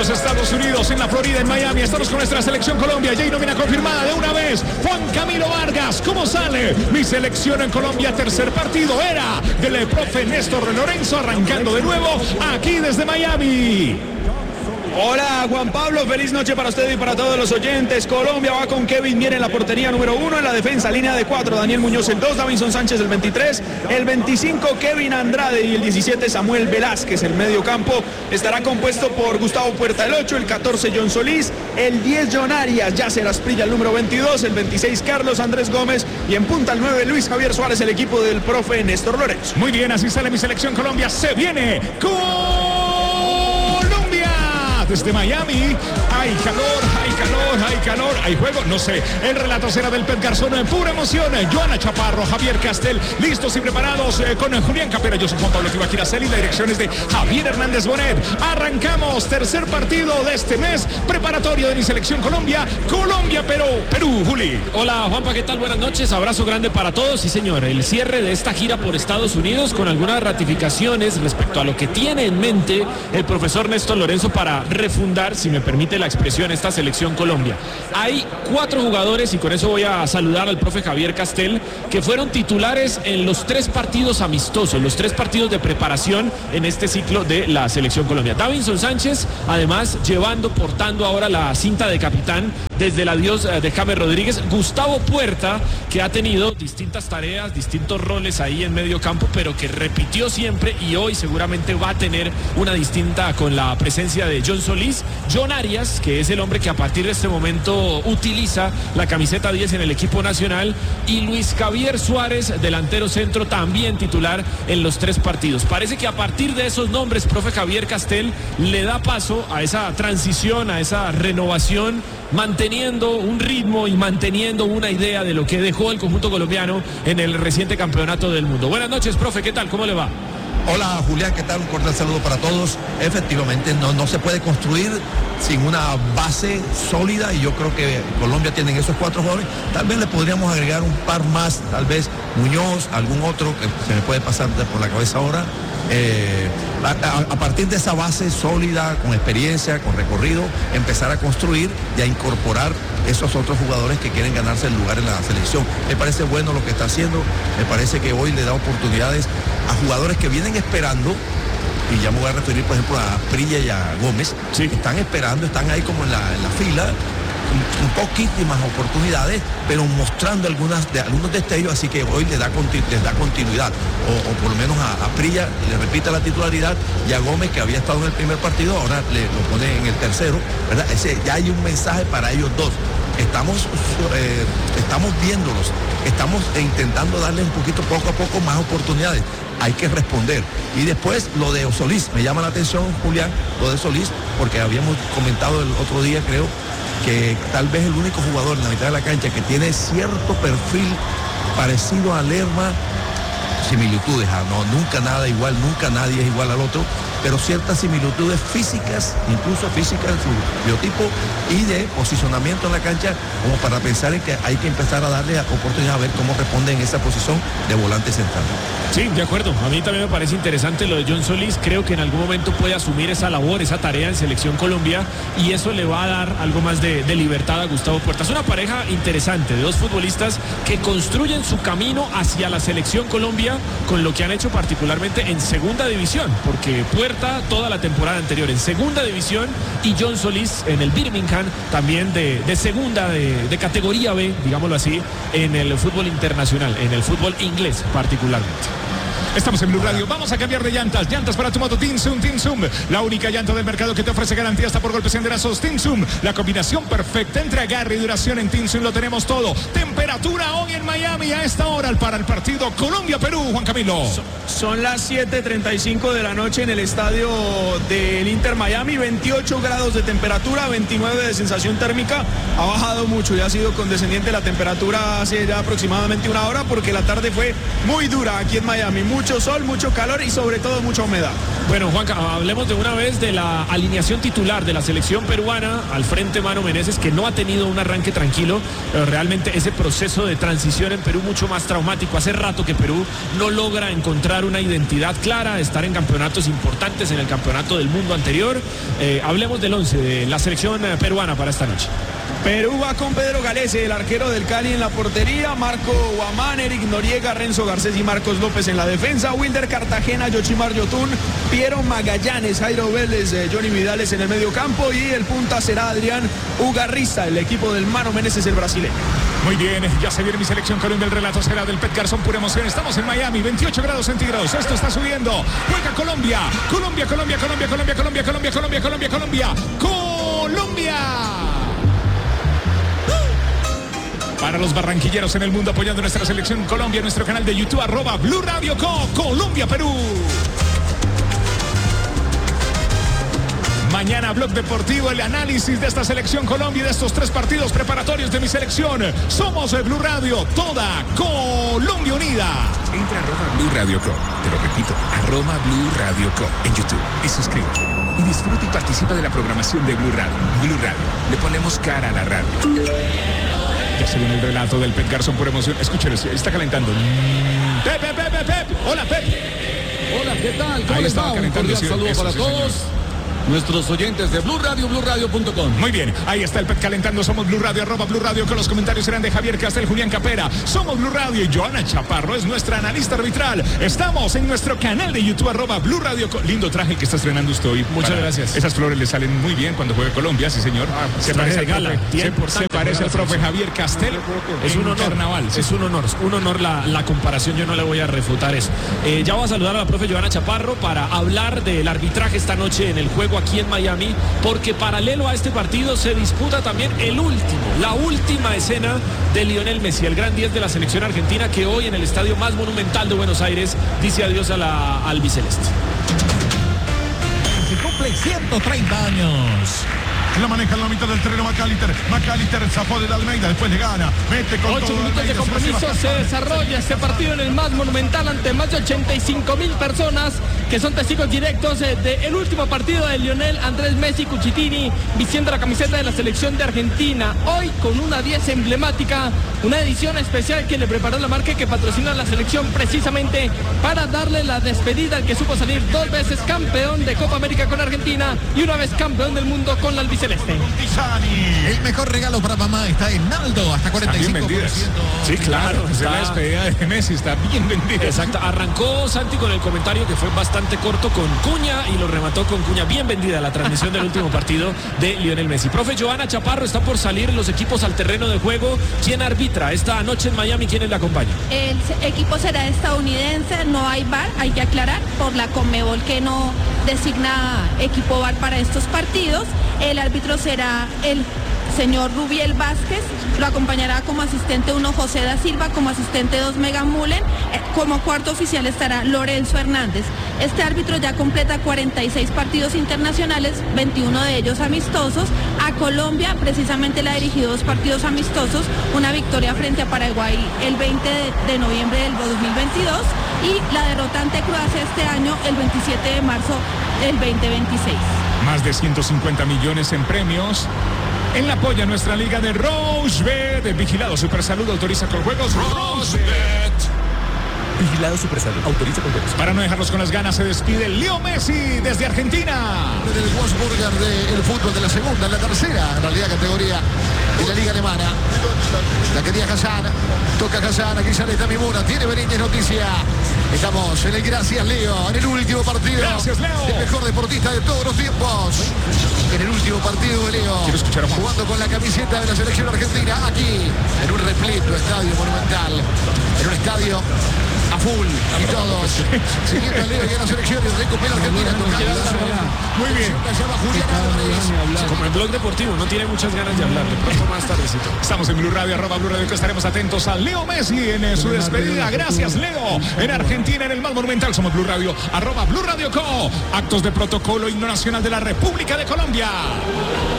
los Estados Unidos, en la Florida, en Miami. Estamos con nuestra selección Colombia. Ya hay nómina confirmada de una vez. Juan Camilo Vargas, ¿cómo sale? Mi selección en Colombia, tercer partido era del profe Néstor Lorenzo, arrancando de nuevo aquí desde Miami. Hola Juan Pablo, feliz noche para usted y para todos los oyentes. Colombia va con Kevin Mier en la portería número 1, en la defensa línea de 4, Daniel Muñoz el 2, Davinson Sánchez el 23, el 25 Kevin Andrade y el 17 Samuel Velázquez. El medio campo estará compuesto por Gustavo Puerta el 8, el 14 John Solís, el 10 John Arias, Yasser Asprilla el número 22, el 26 Carlos Andrés Gómez y en punta el 9 Luis Javier Suárez, el equipo del profe Néstor Lorenzo. Muy bien, así sale mi selección Colombia. Se viene desde Miami. Hay calor, hay juego, no sé. El relato será del Pet Garzón en pura emoción. Joana Chaparro, Javier Castel, listos y preparados con Julián Capera. Yo soy Juan Pablo Tibaquiraceli, la dirección es de Javier Hernández Bonet. Arrancamos, tercer partido de este mes, preparatorio de mi selección Colombia, Perú, Juli. Hola Juanpa, ¿qué tal? Buenas noches, abrazo grande para todos. Sí señor, el cierre de esta gira por Estados Unidos con algunas ratificaciones respecto a lo que tiene en mente el profesor Néstor Lorenzo para refundar, si me permite la expresión, esta selección Colombia. Hay 4 jugadores, y con eso voy a saludar al profe Javier Castel, que fueron titulares en los 3 partidos amistosos, los 3 partidos de preparación en este ciclo de la selección Colombia. Davinson Sánchez, además, portando ahora la cinta de capitán desde el adiós de James Rodríguez. Gustavo Puerta, que ha tenido distintas tareas, distintos roles ahí en medio campo, pero que repitió siempre y hoy seguramente va a tener una distinta con la presencia de John Solís. John Arias, que es el hombre que a partir de este momento utiliza la camiseta 10 en el equipo nacional, y Luis Javier Suárez, delantero centro, también titular en los 3 partidos. Parece que a partir de esos nombres, profe Javier Castel le da paso a esa transición, a esa renovación, manteniendo un ritmo y manteniendo una idea de lo que dejó el conjunto colombiano en el reciente campeonato del mundo. Buenas noches, profe, ¿qué tal? ¿Cómo le va? Hola Julián, ¿qué tal? Un cordial saludo para todos. Efectivamente, no se puede construir sin una base sólida y yo creo que Colombia tiene esos 4 jugadores. Tal vez le podríamos agregar un par más, tal vez Muñoz, algún otro que se me puede pasar por la cabeza ahora. A partir de esa base sólida, con experiencia, con recorrido, empezar a construir y a incorporar esos otros jugadores que quieren ganarse el lugar en la selección. Me parece bueno lo que está haciendo, me parece que hoy le da oportunidades a jugadores que vienen esperando, y ya me voy a referir por ejemplo a Prilla y a Gómez, sí. Están esperando, están ahí como en la fila, un poquísimas oportunidades, pero mostrando algunos destellos, así que hoy les da continuidad, o por lo menos a Prilla le repite la titularidad, y a Gómez, que había estado en el primer partido, ahora lo pone en el tercero, ¿verdad? Ya hay un mensaje para ellos dos. Estamos viéndolos, estamos intentando darles un poquito, poco a poco, más oportunidades. Hay que responder. Y después lo de Solís, me llama la atención, Julián, lo de Solís, porque habíamos comentado el otro día, creo, que tal vez el único jugador en la mitad de la cancha que tiene cierto perfil parecido a Lerma, similitudes, nunca nada igual, nunca nadie es igual al otro, pero ciertas similitudes físicas, incluso físicas en su biotipo y de posicionamiento en la cancha, como para pensar en que hay que empezar a darle oportunidad a ver cómo responde en esa posición de volante central. Sí, de acuerdo. A mí también me parece interesante lo de John Solís. Creo que en algún momento puede asumir esa labor, esa tarea en Selección Colombia, y eso le va a dar algo más de libertad a Gustavo Puerta. Es una pareja interesante de 2 futbolistas que construyen su camino hacia la Selección Colombia con lo que han hecho particularmente en segunda división, porque Puerta toda la temporada anterior en segunda división y John Solís en el Birmingham también de segunda, de categoría B, digámoslo así, en el fútbol internacional, en el fútbol inglés particularmente. Estamos en Blue Radio. Vamos a cambiar de llantas. Llantas para tu moto Tinsum. La única llanta del mercado que te ofrece garantía hasta por golpes enderazos. Tinsum. La combinación perfecta entre agarre y duración en Tinsum. Lo tenemos todo. Temperatura hoy en Miami a esta hora para el partido Colombia-Perú. Juan Camilo. Son las 7:35 de la noche en el estadio del Inter Miami. 28 grados de temperatura, 29 de sensación térmica. Ha bajado mucho y ha sido condescendiente la temperatura hace ya aproximadamente una hora porque la tarde fue muy dura aquí en Miami. mucho sol, mucho calor y sobre todo mucha humedad. Bueno, Juanca, hablemos de una vez de la alineación titular de la selección peruana. Al frente Mano Menezes, que no ha tenido un arranque tranquilo, pero realmente ese proceso de transición en Perú mucho más traumático. Hace rato que Perú no logra encontrar una identidad clara, estar en campeonatos importantes, en el campeonato del mundo anterior. Hablemos del 11 de la selección peruana para esta noche. Perú va con Pedro Galese, el arquero del Cali en la portería, Marco Guamán, Eric Noriega, Renzo Garcés y Marcos López en la defensa, Wilder Cartagena, Yoshimar Yotun, Piero Magallanes, Jairo Vélez, Johnny Vidales en el medio campo y el punta será Adrián Ugarriza, el equipo del Mano Menezes, el brasileño. Muy bien, ya se viene mi selección Colombia, el relato será del Pet Garzón, pura emoción. Estamos en Miami, 28 grados centígrados, esto está subiendo. Juega Colombia, Colombia, Colombia, Colombia, Colombia, Colombia, Colombia, Colombia, Colombia, Colombia, Colombia. Para los barranquilleros en el mundo apoyando nuestra selección Colombia, nuestro canal de YouTube, @Blue Radio Co, Colombia, Perú. Mañana, Blog Deportivo, el análisis de esta selección Colombia y de estos 3 partidos preparatorios de mi selección. Somos Blue Radio, toda Colombia unida. Entra a @Blue Radio Co. Te lo repito, @Blue Radio Co. en YouTube y suscríbete. Y disfruta y participa de la programación de Blue Radio. Blue Radio, le ponemos cara a la radio. Ya se viene el relato del Pet Garzón por emoción. Escúchelo, está calentando. Pep. Hola, Pep. Hola, ¿qué tal? ¿Cómo Ahí les estaba va? Un calentando. cordial saludo para todos. Nuestros oyentes de Blue Radio, BlueRadio.com. Muy bien, ahí está el Pet calentando. Somos Blue Radio, @Blue Radio, con los comentarios serán de Javier Castel, Julián Capera. Somos Blue Radio y Joana Chaparro es nuestra analista arbitral. Estamos en nuestro canal de YouTube, @Blue Radio. Lindo traje que está estrenando usted hoy. Muchas gracias. Esas flores le salen muy bien cuando juega Colombia, sí señor. Se parece al gala, profe, se parece al profe Javier Castel. Es un honor, carnaval. es un honor la comparación, yo no le voy a refutar eso. Ya voy a saludar a la profe Joana Chaparro para hablar del arbitraje esta noche en el juego aquí en Miami, porque paralelo a este partido se disputa también la última escena de Lionel Messi, el gran 10 de la selección argentina, que hoy en el estadio más monumental de Buenos Aires dice adiós a la albiceleste. Se cumple 130 años. La maneja en la mitad del terreno McAllister zafó de Almeida, después le gana, mete con 8 minutos de compromiso, se desarrolla este partido en el más monumental ante más de 85.000 personas que son testigos directos del último partido de Lionel Andrés Messi Cuchitini vistiendo la camiseta de la selección de Argentina, hoy con una 10 emblemática, una edición especial que le preparó la marca que patrocina la selección precisamente para darle la despedida al que supo salir 2 veces campeón de Copa América con Argentina y una vez campeón del mundo con la albiceleste. El mejor regalo para mamá está en Naldo, hasta 45%. Sí, claro, Está la despedida de Messi está bien vendida. Exacto, arrancó Santi con el comentario que fue bastante corto con Cuña y lo remató con Cuña. Bien vendida la transmisión del último partido de Lionel Messi. Profe Joana Chaparro, está por salir los equipos al terreno de juego. ¿Quién arbitra esta noche en Miami? ¿Quiénes la acompañan? El equipo será estadounidense, no hay VAR, hay que aclarar, por la Conmebol que no designa equipo VAR para estos partidos. El árbitro será el señor Rubiel Vázquez, lo acompañará como asistente 1 José da Silva, como asistente 2 Megan Mullen, como cuarto oficial estará Lorenzo Hernández. Este árbitro ya completa 46 partidos internacionales, 21 de ellos amistosos. A Colombia precisamente le ha dirigido 2 partidos amistosos, una victoria frente a Paraguay el 20 de noviembre del 2022 y la derrota ante Croacia este año el 27 de marzo del 2026. Más de 150 millones en premios. En la polla nuestra liga de Rosebet. Vigilado Supersalud, autoriza con juegos. Rosebet. Vigilado Supersalud, autoriza con juegos. Para no dejarlos con las ganas, se despide Leo Messi desde Argentina. Del Wolfsburger del fútbol de la segunda, en la tercera, en realidad categoría de la liga alemana. La quería Hassan, toca Hassan, aquí sale Tamimura, tiene Benítez noticia. Estamos en el Gracias Leo, en el último partido. Gracias, Leo. El mejor deportista de todos los tiempos. En el último partido de Leo. Quiero escuchar a Juan. Jugando con la camiseta de la selección argentina, aquí, en un repleto estadio monumental. En un estadio a full y todos siguiendo a Leo y a la selección y recupera Argentina. Muy bien. Como en Blog Deportivo, no tiene muchas ganas de hablar. De pronto más tardecito. Estamos en Blue Radio, @Blue Radio, que estaremos atentos a Leo Messi en su despedida. Gracias, Leo. En Argentina, en el más monumental, somos Blue Radio, @Blue Radio Co. Actos de protocolo, himno nacional de la República de Colombia.